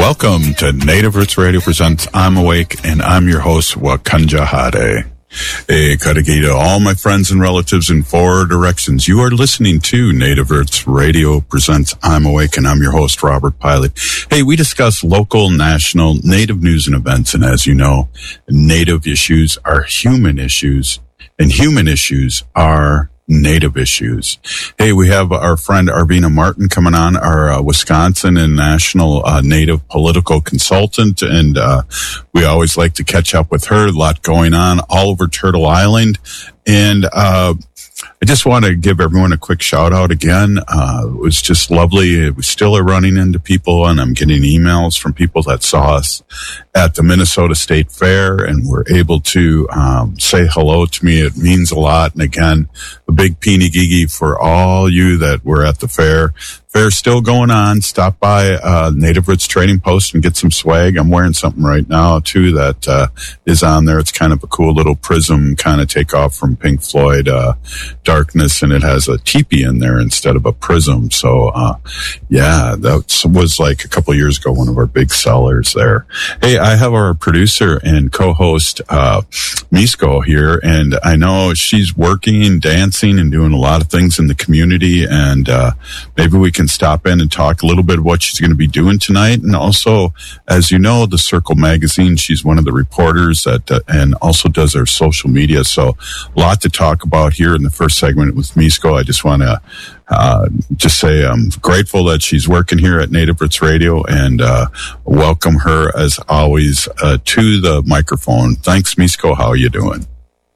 Welcome to Native Roots Radio presents I'm Awake, and I'm your host, Wakanja Hade. Hey, Kadagi to all my friends and relatives in 4 directions. You are listening to Native Roots Radio presents I'm Awake, and I'm your host, Robert Pilot. Hey, we discuss local, national, Native news and events, and as you know, Native issues are human issues, and human issues are Native issues. Hey, we have our friend Arvina Martin coming on, our Wisconsin and national Native political consultant, and we always like to catch up with her. A lot going on all over Turtle Island, and I just want to give everyone a quick shout out again. It was just lovely. We still are running into people, and I'm getting emails from people that saw us at the Minnesota State Fair and were able to say hello to me. It means a lot. And again, a big peeny gigi for all you that were at the fair. Fair's still going on. Stop by Native Roots Trading Post and get some swag. I'm wearing something right now, too, that is on there. It's kind of a cool little prism kind of takeoff from Pink Floyd, Darkness, and it has a teepee in there instead of a prism. So, yeah, that was like a couple of years ago, one of our big sellers there. Hey, I have our producer and co-host, Misko here, and I know she's working, dancing, and doing a lot of things in the community, and maybe we can stop in and talk a little bit of what she's going to be doing tonight. And also, as you know, the Circle Magazine, she's one of the reporters that and also does her social media. So a lot to talk about here in the first segment with Misko. I just want to just say I'm grateful that she's working here at Native Roots Radio, and welcome her, as always, to the microphone. Thanks, Misko. How are you doing?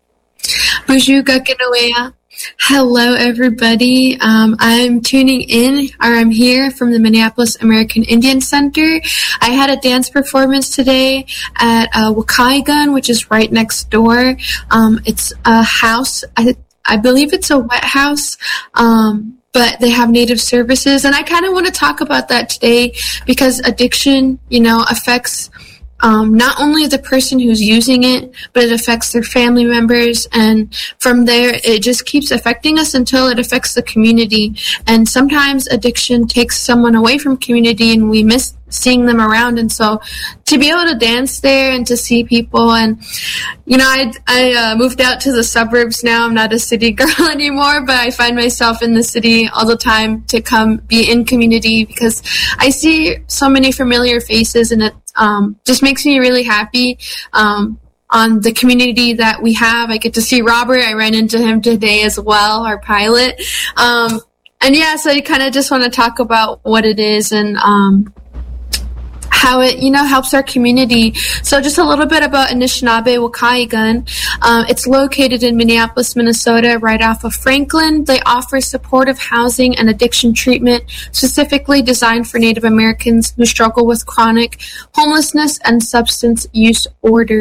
Hello, everybody. I'm tuning in, or I'm here from the Minneapolis American Indian Center. I had a dance performance today at Wakaigan, which is right next door. It's a house. I believe it's a wet house. But they have Native services. And I kind of want to talk about that today because addiction, affects not only the person who's using it, but it affects their family members. And from there, it just keeps affecting us until it affects the community. And sometimes addiction takes someone away from community and we miss seeing them around. And so to be able to dance there and to see people, and I moved out to the suburbs now. I'm not a city girl anymore, but I find myself in the city all the time to come be in community because I see so many familiar faces, and it just makes me really happy on the community that we have. I get to see Robert. I ran into him today as well, our pilot. And yeah, so I kind of just want to talk about what it is and how it, helps our community. So just a little bit about Anishinaabe Wakaigan. It's located in Minneapolis, Minnesota, right off of Franklin. They offer supportive housing and addiction treatment specifically designed for Native Americans who struggle with chronic homelessness and substance use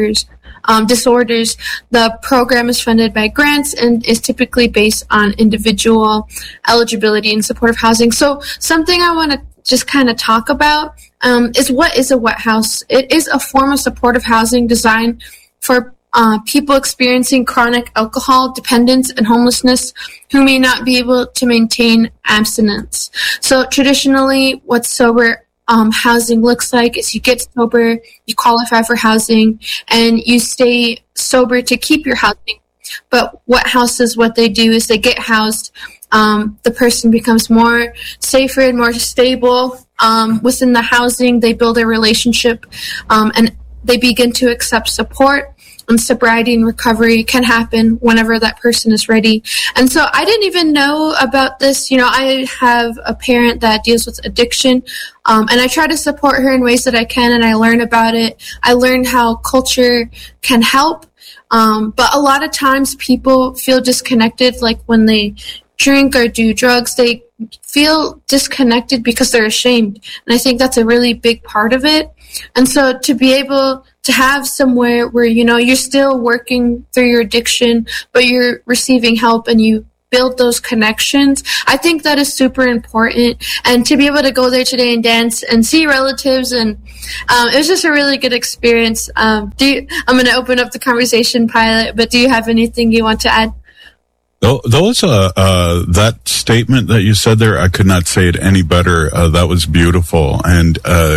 disorders. The program is funded by grants and is typically based on individual eligibility and supportive housing. So something I want to just kind of talk about is what is a wet house. It is a form of supportive housing designed for people experiencing chronic alcohol dependence and homelessness who may not be able to maintain abstinence. So traditionally, what sober housing looks like is you get sober, you qualify for housing, and you stay sober to keep your housing. But wet houses, what they do is they get housed. The person becomes more safer and more stable within the housing. They build a relationship, and they begin to accept support. And sobriety and recovery can happen whenever that person is ready. And so I didn't even know about this. I have a parent that deals with addiction, and I try to support her in ways that I can, and I learn about it. I learn how culture can help. But a lot of times people feel disconnected, like when they drink or do drugs, they feel disconnected because they're ashamed. And I think that's a really big part of it. And so to be able to have somewhere where, you're still working through your addiction, but you're receiving help and you build those connections, I think that is super important. And to be able to go there today and dance and see relatives, and it was just a really good experience. I'm going to open up the conversation, Pilot, but do you have anything you want to add? Those that statement that you said there, I could not say it any better. That was beautiful, and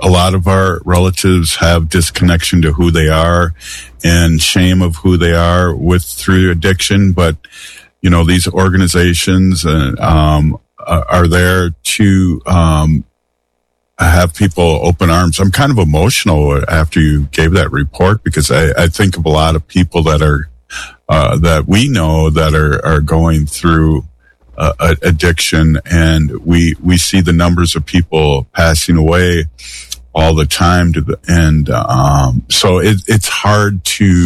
a lot of our relatives have disconnection to who they are and shame of who they are through addiction. But, these organizations are there to have people open arms. I'm kind of emotional after you gave that report because I think of a lot of people that are that we know that are going through addiction, and we see the numbers of people passing away all the time. So it's hard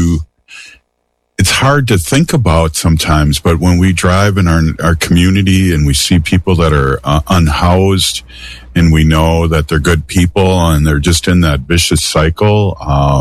to think about sometimes. But when we drive in our community and we see people that are unhoused, and we know that they're good people and they're just in that vicious cycle.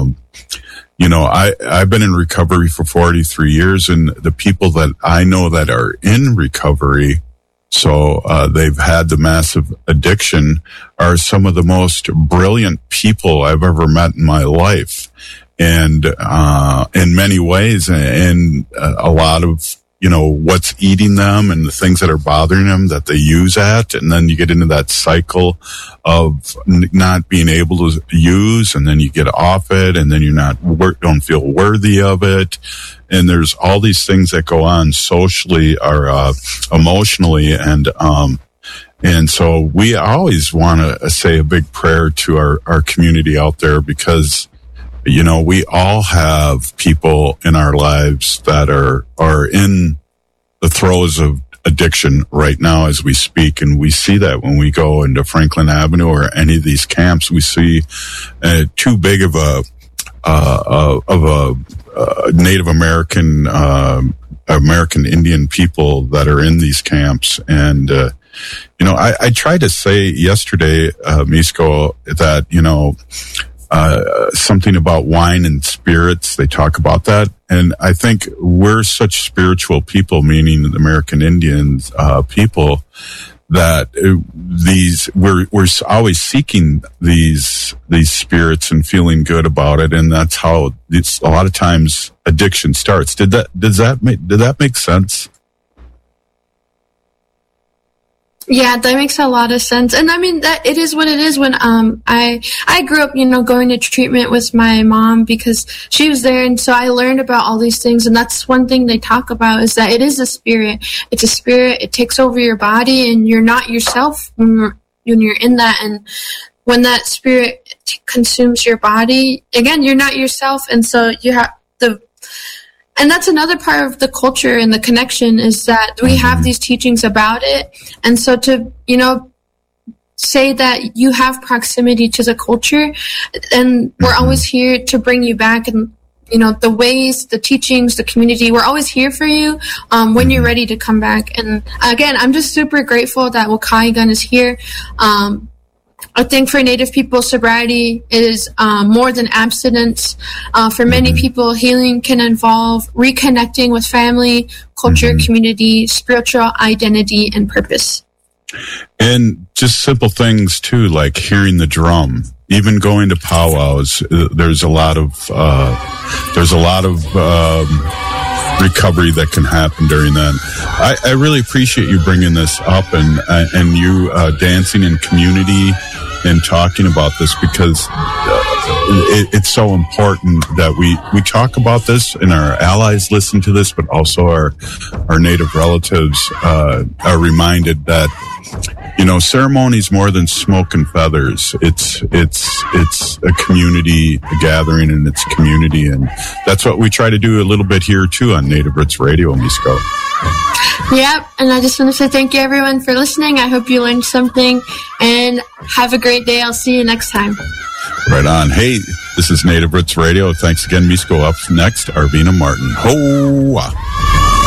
I've been in recovery for 43 years, and the people that I know that are in recovery, so they've had the massive addiction, are some of the most brilliant people I've ever met in my life. And in many ways, and a lot of, what's eating them and the things that are bothering them that they use at. And then you get into that cycle of not being able to use, and then you get off it, and then don't feel worthy of it. And there's all these things that go on socially or emotionally. And so we always want to say a big prayer to our community out there, because we all have people in our lives that are in the throes of addiction right now as we speak. And we see that when we go into Franklin Avenue or any of these camps. We see too big of a Native American, American Indian people that are in these camps. And, I tried to say yesterday, Misko, that, something about wine and spirits. They talk about that. And I think we're such spiritual people, meaning the American Indians, people, that we're always seeking these spirits and feeling good about it. And that's how a lot of times addiction starts. Did that make sense? Yeah, that makes a lot of sense. And I mean, that it is what it is. When I grew up, going to treatment with my mom because she was there, and so I learned about all these things. And that's one thing they talk about, is that it is a spirit. It's a spirit. It takes over your body, and you're not yourself when you're in that. And when that spirit consumes your body, again, you're not yourself. And so you have and that's another part of the culture and the connection, is that we have these teachings about it. And so to, say that you have proximity to the culture, and we're always here to bring you back. And, the ways, the teachings, the community, we're always here for you when you're ready to come back. And again, I'm just super grateful that Wahkiagun is here. I think for Native people, sobriety is more than abstinence. For many people, healing can involve reconnecting with family, culture, community, spiritual identity, and purpose. And just simple things too, like hearing the drum, even going to powwows. There's a lot of recovery that can happen during that. I really appreciate you bringing this up and you dancing in community and talking about this, because it's so important that we talk about this, and our allies listen to this, but also our Native relatives are reminded that ceremony's more than smoke and feathers. It's a community gathering, and it's community, and that's what we try to do a little bit here too on Native Roots Radio, Misko. Yep, and I just want to say thank you everyone for listening. I hope you learned something, and have a great day. I'll see you next time. Right on. Hey, this is Native Roots Radio. Thanks again, Misko. Up next, Arvina Martin. Hoa!